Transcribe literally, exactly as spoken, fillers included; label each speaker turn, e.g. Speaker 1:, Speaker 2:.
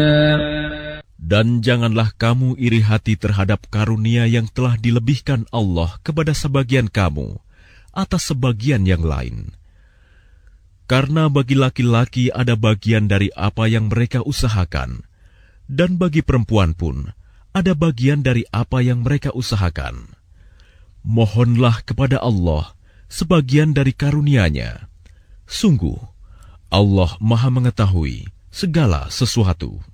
Speaker 1: Dan janganlah kamu iri hati terhadap karunia yang telah dilebihkan Allah kepada sebagian kamu atas sebagian yang lain. Karena bagi laki-laki ada bagian dari apa yang mereka usahakan, dan bagi perempuan pun ada bagian dari apa yang mereka usahakan. Mohonlah kepada Allah sebagian dari karunia-Nya. Sungguh, Allah Maha Mengetahui segala sesuatu.